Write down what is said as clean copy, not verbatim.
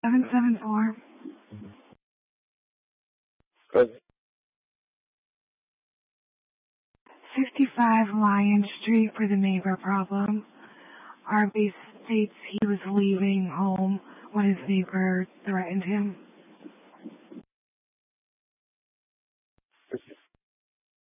774. Good. 65 Lion Street for the neighbor problem. RB states he was leaving home when his neighbor threatened him.